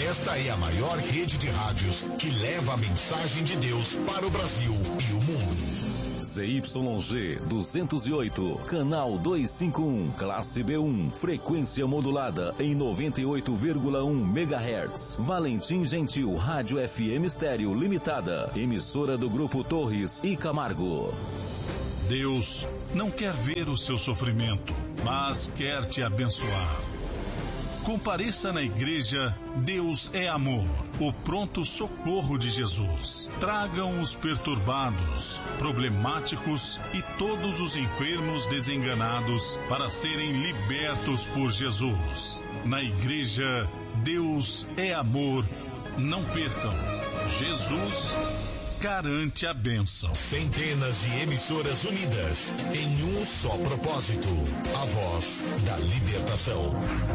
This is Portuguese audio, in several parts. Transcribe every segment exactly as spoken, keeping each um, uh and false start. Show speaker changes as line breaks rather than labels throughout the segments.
Esta é a maior rede de rádios que leva a mensagem de Deus para o Brasil e o mundo.
Z Y G duzentos e oito, canal duzentos e cinquenta e um, classe B um, frequência modulada em noventa e oito vírgula um megahertz. Valentim Gentil, Rádio F M Estéreo Limitada, emissora do Grupo Torres e Camargo.
Deus não quer ver o seu sofrimento, mas quer te abençoar. Compareça na igreja Deus é Amor, o pronto socorro de Jesus. Tragam os perturbados, problemáticos e todos os enfermos desenganados para serem libertos por Jesus. Na igreja Deus é Amor, não percam. Jesus garante a bênção.
Centenas de emissoras unidas em um só propósito: a voz da libertação.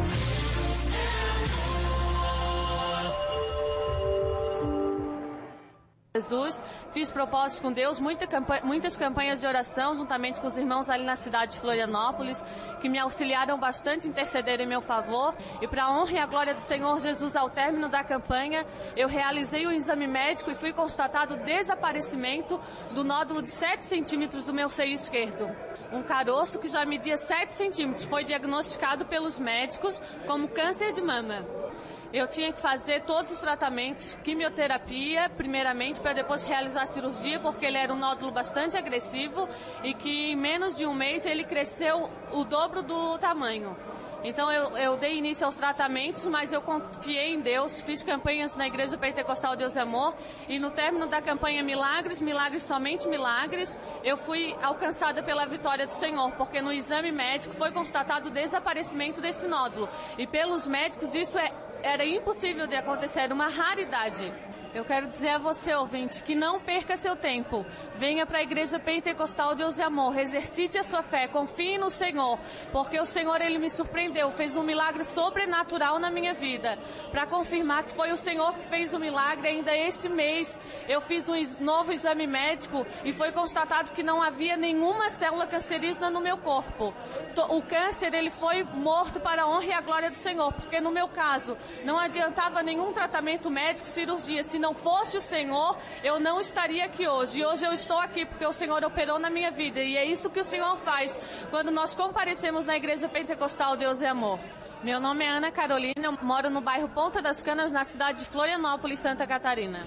Jesus, fiz propósitos com Deus, muita campanha, muitas campanhas de oração, juntamente com os irmãos ali na cidade de Florianópolis, que me auxiliaram bastante, intercederem em meu favor. E para a honra e a glória do Senhor Jesus, ao término da campanha, eu realizei o exame médico e fui constatado o desaparecimento do nódulo de sete centímetros do meu seio esquerdo. Um caroço que já media sete centímetros, foi diagnosticado pelos médicos como câncer de mama. Eu tinha que fazer todos os tratamentos, quimioterapia, primeiramente, para depois realizar a cirurgia, porque ele era um nódulo bastante agressivo e que em menos de um mês ele cresceu o dobro do tamanho. Então eu, eu dei início aos tratamentos, mas eu confiei em Deus, fiz campanhas na Igreja Pentecostal Deus é Amor, e no término da campanha Milagres, Milagres, somente Milagres, eu fui alcançada pela vitória do Senhor, porque no exame médico foi constatado o desaparecimento desse nódulo, e pelos médicos isso é, era impossível de acontecer, era uma raridade. Eu quero dizer a você, ouvinte, que não perca seu tempo. Venha para a Igreja Pentecostal Deus é Amor, exercite a sua fé, confie no Senhor, porque o Senhor, Ele me surpreendeu, fez um milagre sobrenatural na minha vida. Para confirmar que foi o Senhor que fez o milagre, ainda esse mês eu fiz um novo exame médico e foi constatado que não havia nenhuma célula cancerígena no meu corpo. O câncer, ele foi morto para a honra e a glória do Senhor, porque no meu caso não adiantava nenhum tratamento médico, cirurgia. Se não fosse o Senhor, eu não estaria aqui hoje. E hoje eu estou aqui porque o Senhor operou na minha vida. E é isso que o Senhor faz quando nós comparecemos na Igreja Pentecostal Deus é Amor. Meu nome é Ana Carolina, eu moro no bairro Ponta das Canas, na cidade de Florianópolis, Santa Catarina.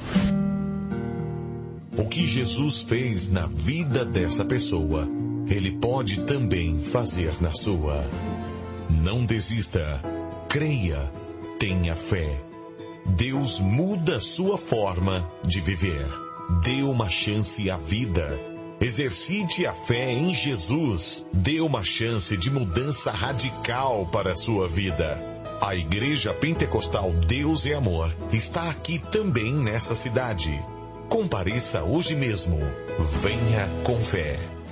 O que Jesus fez na vida dessa pessoa, Ele pode também fazer na sua. Não desista. Creia. Tenha fé. Deus muda sua forma de viver. Dê uma chance à vida. Exercite a fé em Jesus. Dê uma chance de mudança radical para a sua vida. A Igreja Pentecostal Deus é Amor está aqui também nessa cidade. Compareça hoje mesmo. Venha com fé.